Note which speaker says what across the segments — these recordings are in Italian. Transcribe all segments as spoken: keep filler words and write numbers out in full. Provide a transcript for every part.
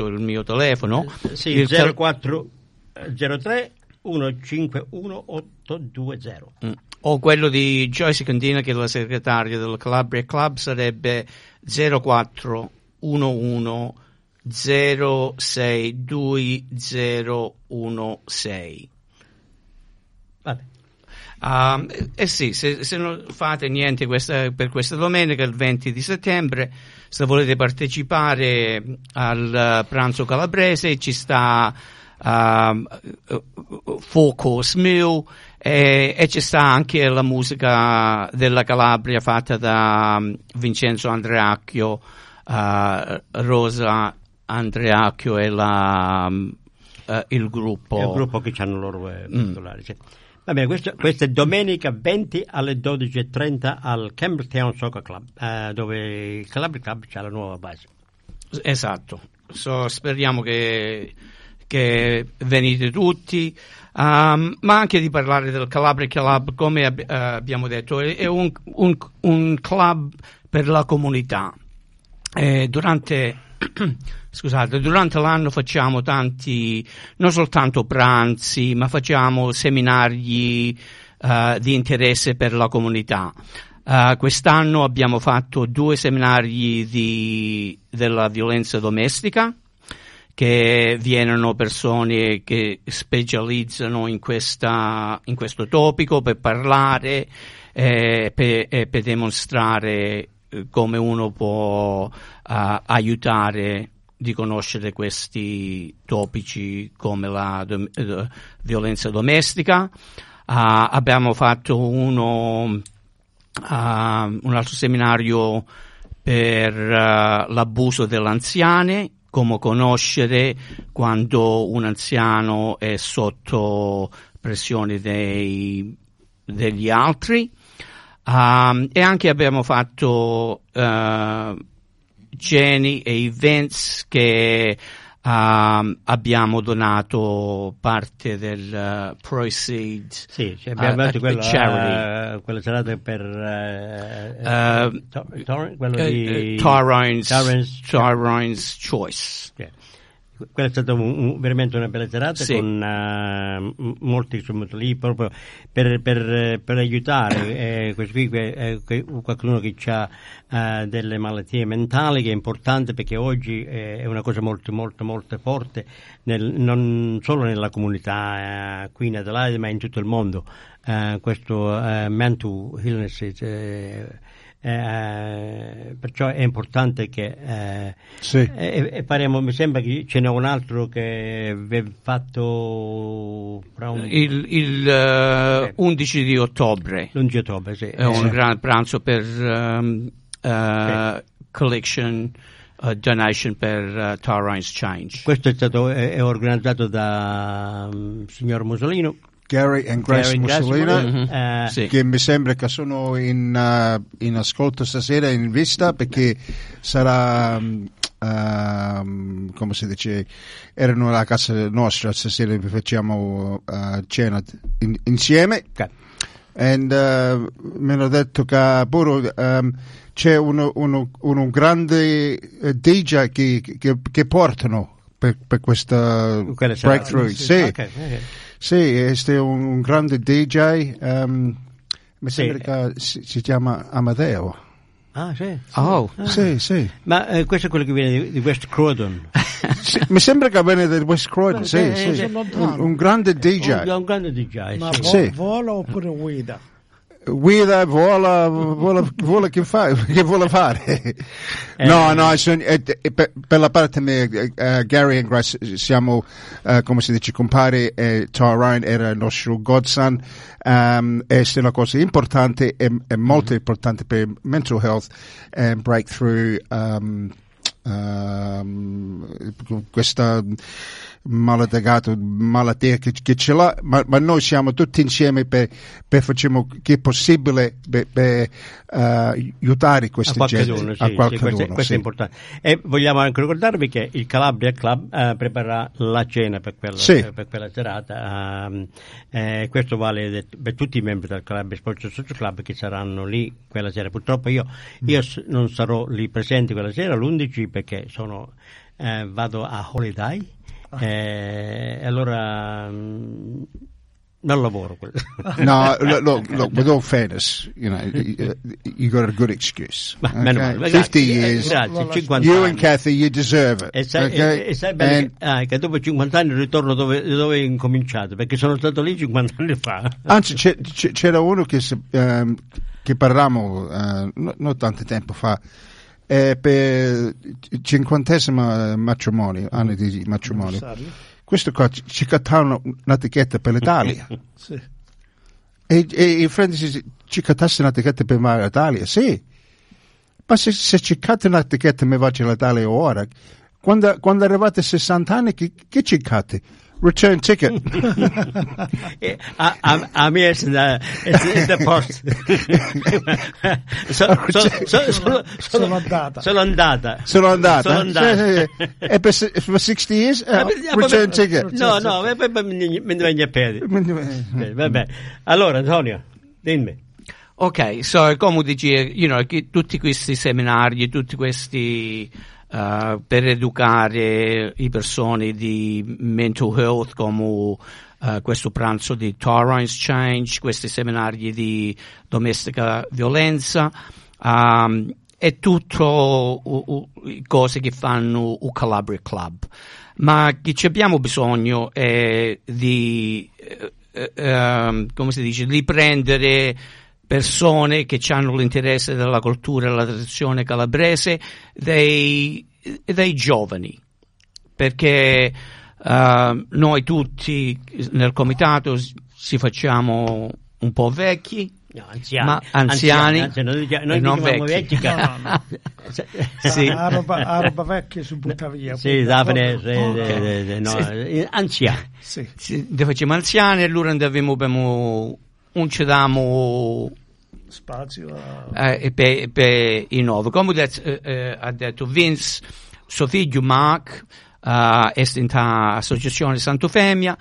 Speaker 1: il mio telefono.
Speaker 2: Eh, sì, il zero quattro zero tre uno cinque uno otto due zero.
Speaker 1: Mm. O quello di Joyce Candina, che è la segretaria del Calabria Club, sarebbe zero quattro uno uno zero sei due zero uno sei.
Speaker 2: Vabbè.
Speaker 1: Uh, eh sì, se, se non fate niente questa, per questa domenica, il venti di settembre, se volete partecipare al pranzo calabrese, ci sta uh, Four Course Meal e, e ci sta anche la musica della Calabria fatta da Vincenzo Andreacchio, uh, Rosa Andreacchio e la, uh, il gruppo.
Speaker 2: È un gruppo che hanno loro eh, particolari, mm. sì. Va bene, questo, questa è domenica venti alle dodici e trenta al Campbelltown Soccer Club, eh, dove il Calabria Club c'ha la nuova base.
Speaker 1: Esatto, so, speriamo che, che venite tutti, um, ma anche di parlare del Calabria Club, come ab- uh, abbiamo detto, è, è un, un, un club per la comunità. Eh, durante Scusate, durante l'anno facciamo tanti, non soltanto pranzi, ma facciamo seminari uh, di interesse per la comunità. Uh, quest'anno abbiamo fatto due seminari di, della violenza domestica, che viengono persone che specializzano in, questa, in questo topico per parlare e per, e per dimostrare come uno può uh, aiutare di conoscere questi topici come la do- uh, violenza domestica. Uh, abbiamo fatto uno, uh, un altro seminario per uh, l'abuso delle anziane, come conoscere quando un anziano è sotto pressione dei, degli altri. Um, e anche abbiamo fatto uh, cene e events che um, abbiamo donato parte del uh, proceeds,
Speaker 2: sì, cioè abbiamo
Speaker 1: uh,
Speaker 2: fatto quella,
Speaker 1: charity.
Speaker 2: Uh, quella serata per uh,
Speaker 1: uh,
Speaker 2: tor- tor- quello
Speaker 1: uh,
Speaker 2: di
Speaker 1: Tyrone's,
Speaker 2: Tyrone's,
Speaker 1: Tyrone's Choice.
Speaker 2: Yeah. Quella è stata un, un, veramente una bella serata,
Speaker 1: sì.
Speaker 2: con uh, molti sono lì proprio per, per, per aiutare eh, questo qui, eh, qualcuno che ha uh, delle malattie mentali, che è importante perché oggi eh, è una cosa molto molto molto forte nel, non solo nella comunità uh, qui in Adelaide ma in tutto il mondo. Uh, questo uh, mental illness eh, Eh, perciò è importante che eh,
Speaker 3: sì.
Speaker 2: e, e faremo, mi sembra che ce n'è un altro che vi è fatto un...
Speaker 1: il, il uh,
Speaker 2: sì.
Speaker 1: undici di ottobre
Speaker 2: l'undici ottobre sì.
Speaker 1: è un
Speaker 2: sì.
Speaker 1: gran pranzo per um, uh,
Speaker 2: sì.
Speaker 1: collection uh, donation per uh, Tyrone's Change.
Speaker 2: Questo è stato è, è organizzato da um, signor Musolino,
Speaker 3: Gary e Grace Mussolina,
Speaker 1: mm-hmm. uh, sì.
Speaker 3: che mi sembra che sono in, uh, in ascolto stasera, in vista, perché sarà, um, uh, come si dice, erano alla casa nostra stasera, vi facciamo uh, cena in, insieme.
Speaker 2: Okay.
Speaker 3: E uh, mi hanno detto che pure, um, c'è uno, uno, uno grande D J che, che, che portano per, per questa breakthrough. Sì.
Speaker 2: Sì. Okay. Okay.
Speaker 3: Sì, è un, un grande D J, um, mi
Speaker 2: sì.
Speaker 3: sembra che si, si chiama Amadeo.
Speaker 2: Ah, sì?
Speaker 1: Oh.
Speaker 3: Ah. Sì, sì.
Speaker 2: Ma eh, questo è quello che viene di, di West Croydon.
Speaker 3: Sì, mi sembra che viene da West Croydon, sì,
Speaker 2: eh,
Speaker 3: sì.
Speaker 2: sì.
Speaker 3: Un, un grande D J.
Speaker 2: Un, un grande D J,
Speaker 4: ma
Speaker 2: sì.
Speaker 4: vo-
Speaker 3: Sì.
Speaker 4: vola oppure guida?
Speaker 3: Guida, vola, vola, vola che fa, che vuole fare?
Speaker 2: Eh,
Speaker 3: no, no, sono, eh, per, per la parte mia, uh, Gary e Grace siamo, uh, come si dice, compari, e Tyrone era il nostro godson, um, e è una cosa importante, e, e molto importante per mental health e breakthrough, um, um, questa maladato, malattia che, che ce l'ha, ma, ma noi siamo tutti insieme per, per facciamo che è possibile per, per uh, aiutare queste
Speaker 2: a
Speaker 3: gente.
Speaker 2: qualcuno, sì,
Speaker 3: a qualcuno,
Speaker 2: sì, questo, è, questo
Speaker 3: sì.
Speaker 2: è importante. E vogliamo anche ricordarvi che il Calabria Club uh, preparerà la cena per quella,
Speaker 3: sì.
Speaker 2: per quella serata. Um, eh, questo vale de, per tutti i membri del Calabria Sports Social Club che saranno lì quella sera. Purtroppo io, io mm. non sarò lì presente quella sera, l'undici, perché sono eh, vado a holiday e eh, allora mh, non lavoro.
Speaker 3: No, look, look, look, with all fairness, you know, you, you got a good excuse.
Speaker 2: Ma, meno
Speaker 3: Okay?
Speaker 2: male.
Speaker 3: fifty
Speaker 2: Grazie,
Speaker 3: years,
Speaker 2: grazie, cinquanta
Speaker 3: you
Speaker 2: anni.
Speaker 3: and Kathy, you deserve it.
Speaker 2: E sai,
Speaker 3: Okay?
Speaker 2: e, e sai bene
Speaker 3: And-
Speaker 2: che, ah, che dopo cinquanta anni ritorno dove, dove ho incominciato, perché sono stato lì cinquanta anni fa.
Speaker 3: Anzi, c'è- c'è- c'era uno che, se- ehm, che parlavamo eh, no- non tanto tempo fa, eh, per il cinquantesimo matrimonio, anno di matrimonio. Questo qua ci, ci cattavano un'etichetta per l'Italia.
Speaker 4: Sì.
Speaker 3: E, e il friend dice, ci cattasse un'etichetta per andare all'Italia? Sì. Ma se, se ci catti un'etichetta per andare all'Italia ora, quando, quando arrivate a sessanta anni, che, che ci catti? Return ticket.
Speaker 2: E a, a, a me è da, è da post. so, so, so, so,
Speaker 4: Sono andata.
Speaker 2: Sono andata.
Speaker 3: Sono andata?
Speaker 2: Sono andata.
Speaker 3: Sì, sì, sì. E per, se- per sessanta years? eh, return ticket.
Speaker 2: No, no, me ne vengo a piedi. Vabbè. Allora, Antonio, dimmi.
Speaker 1: Ok, so come dici, you know, che tutti questi seminari, tutti questi uh, per educare le persone di mental health, come uh, questo pranzo di Tolerance Change, questi seminari di domestica violenza, um, è tutto uh, uh, cose che fanno il Calabria Club. Ma che ci abbiamo bisogno è di, uh, uh, um, come si dice, riprendere persone che hanno l'interesse della cultura e della tradizione calabrese, dei, dei giovani, perché uh, noi tutti nel comitato si facciamo un po' vecchi,
Speaker 2: No, anziani.
Speaker 1: ma anziani,
Speaker 2: anziani, non, dica- non
Speaker 1: e non
Speaker 2: diciamo
Speaker 1: vecchi.
Speaker 2: vecchi.
Speaker 4: No, no,
Speaker 1: Sì.
Speaker 4: La roba, la roba vecchia si butta via.
Speaker 2: Sì,
Speaker 4: quindi
Speaker 2: da
Speaker 4: proprio-
Speaker 2: fine, eh, eh, no,
Speaker 1: Sì.
Speaker 2: eh, anziani.
Speaker 4: Sì.
Speaker 1: Sì, ne facciamo anziani e allora abbiamo, abbiamo un cediamo
Speaker 4: Spazio a...
Speaker 1: eh, per, per i nuovi. Come det, eh, eh, ha detto Vince, suo figlio Mark uh, è in associazione Santo Femia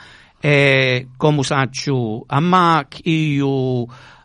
Speaker 1: e come saccio a Mark io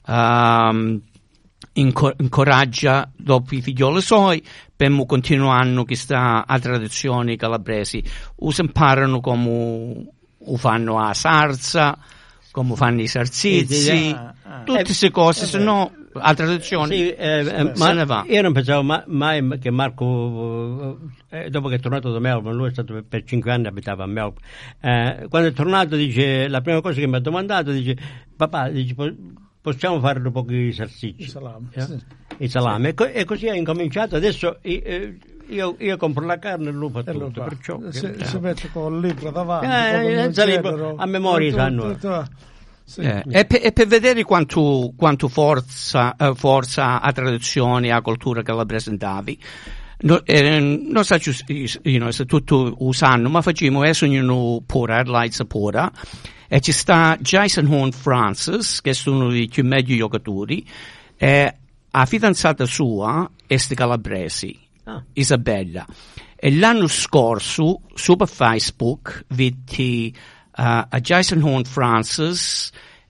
Speaker 1: um, incor- incoraggia dopo i figlioli suoi per continuare questa a tradizioni calabresi. Us imparano come lo fanno a sarza, come fanno i sarzizi,
Speaker 2: Sì, sì,
Speaker 4: ah, ah.
Speaker 1: tutte queste cose, se no la tradizione
Speaker 2: Sì, eh, eh,
Speaker 1: se ne va.
Speaker 2: io non pensavo ma- mai che Marco, eh, dopo che è tornato da Melbourne, lui è stato per, per cinque anni, abitava a Melbourne, eh, quando è tornato dice, la prima cosa che mi ha domandato, dice, papà, dice, po- possiamo fare un po' di salsicci?
Speaker 4: Il salame,
Speaker 2: Eh?
Speaker 4: sì.
Speaker 2: Il salame. E, co- e così ha incominciato, adesso eh, io, io compro la carne e lui fa
Speaker 4: E lo
Speaker 2: tutto,
Speaker 4: fa.
Speaker 2: perciò...
Speaker 4: Si,
Speaker 2: che-
Speaker 4: si mette con il libro davanti,
Speaker 2: Eh,
Speaker 4: con il
Speaker 2: senza libro,
Speaker 4: genero,
Speaker 2: a memoria
Speaker 4: tutto,
Speaker 2: sanno.
Speaker 4: tutto, sì.
Speaker 1: Eh, e, per, e per vedere quanto, quanto forza, eh, forza a tradizione, a cultura che rappresentavi, no, eh, non so you know, se tutti lo sanno, ma facciamo adesso un pora, Adelaide Sapora, e ci sta Jason Horn Francis, che è uno dei più meglio giocatori, e la fidanzata sua è di calabresi,
Speaker 2: Ah.
Speaker 1: Isabella, e l'anno scorso su per Facebook vidi Uh, a Jason Horn Francis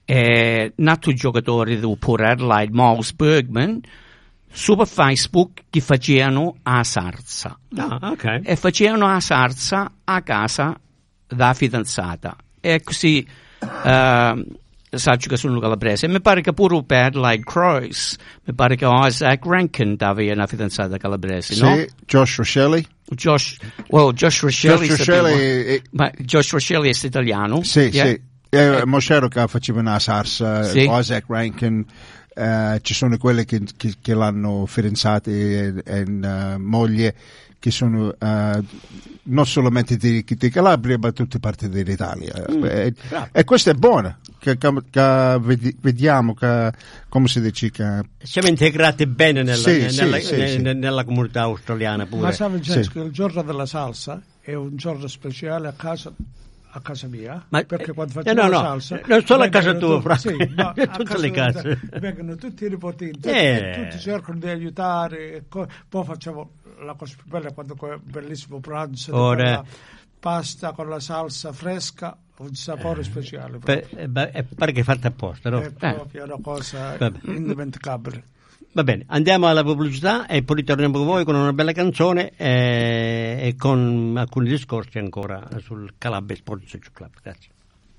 Speaker 1: e un altro giocatore del Port Adelaide, Miles Bergman, su per Facebook che facevano a sarza.
Speaker 2: Ah, ok.
Speaker 1: E facevano a sarza a casa da fidanzata. E così uh, saggio che sono calabrese. Mi pare che pure per Adelaide Crows, mi pare che Isaac Rankin aveva una fidanzata calabrese,
Speaker 3: Sì,
Speaker 1: no?
Speaker 3: Josh Rochelle.
Speaker 1: Josh, well, Josh Rochelle,
Speaker 3: Josh Rochelle, eh,
Speaker 1: ma Josh Rochelle è italiano.
Speaker 3: sì,
Speaker 1: Yeah.
Speaker 3: sì. Eh, Moscero che faceva una sarsa,
Speaker 1: Sì.
Speaker 3: Isaac Rankin, eh, ci sono quelle che, che, che l'hanno fidanzata e, e uh, moglie, che sono uh, non solamente di, di Calabria, ma tutte parti dell'Italia.
Speaker 2: Mm,
Speaker 3: e,
Speaker 2: bravo.
Speaker 3: e questo è buono, che, che, che vedi- vediamo che, come si dice, che
Speaker 2: Siamo integrati bene nella,
Speaker 3: Sì,
Speaker 2: ne-
Speaker 3: sì,
Speaker 2: nella,
Speaker 3: sì,
Speaker 2: ne-
Speaker 3: sì.
Speaker 2: ne- nella comunità australiana pure.
Speaker 4: Ma sa Vincenzo
Speaker 3: Sì.
Speaker 4: che il giorno della salsa è un giorno speciale a casa, a casa mia,
Speaker 2: Ma-
Speaker 4: perché quando
Speaker 2: eh,
Speaker 4: facciamo
Speaker 2: no,
Speaker 4: la
Speaker 2: no,
Speaker 4: salsa
Speaker 2: non solo a
Speaker 4: vengono
Speaker 2: casa tua,
Speaker 4: tutti-
Speaker 2: Franco,
Speaker 4: sì, no,
Speaker 2: in
Speaker 4: a
Speaker 2: tutte
Speaker 4: casa
Speaker 2: le
Speaker 4: mia,
Speaker 2: case.
Speaker 4: vengono tutti i nipotini, tutti,
Speaker 2: Eh.
Speaker 4: tutti cercano di aiutare, e co- poi facciamo la cosa più bella quando co- bellissimo pranzo di
Speaker 2: Ora-
Speaker 4: quella pasta con la salsa fresca, un sapore speciale proprio.
Speaker 2: Beh, eh, beh, eh, pare che è fatta apposta, no?
Speaker 4: È proprio una cosa
Speaker 2: Vabbè.
Speaker 4: indimenticabile.
Speaker 2: Va bene, andiamo alla pubblicità e poi ritorniamo con voi con una bella canzone eh, e con alcuni discorsi ancora sul Calabria Sport Social Club. Grazie.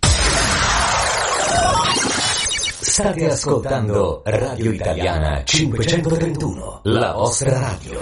Speaker 5: State ascoltando Radio Italiana cinquecentotrentuno, la vostra radio.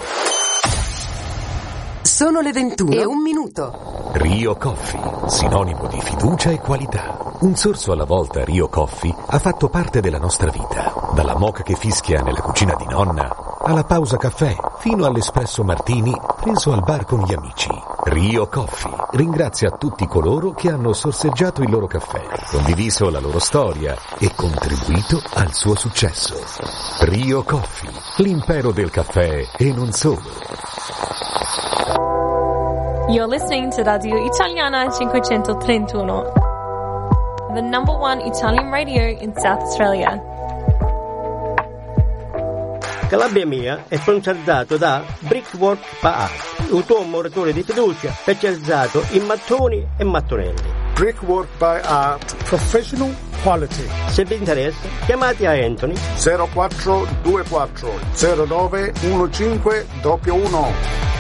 Speaker 6: Sono le ventuno e un minuto.
Speaker 7: Rio Coffee, sinonimo di fiducia e qualità. Un sorso alla volta Rio Coffee ha fatto parte della nostra vita. Dalla moka che fischia nella cucina di nonna, alla pausa caffè, fino all'espresso martini preso al bar con gli amici. Rio Coffee ringrazia tutti coloro che hanno sorseggiato il loro caffè, condiviso la loro storia e contribuito al suo successo. Rio Coffee, l'impero del caffè e non solo.
Speaker 8: You're listening to Radio Italiana cinquecentotrentuno, the number one Italian radio in South Australia.
Speaker 2: Calabria Mia è sponsorizzato da Brickwork by Art, il tuo muratore di fiducia specializzato in mattoni e mattonelli.
Speaker 9: Brickwork by Art, professional quality.
Speaker 2: Se vi interessa, chiamate a Anthony
Speaker 9: zero quattro due quattro zero nove uno cinque uno uno.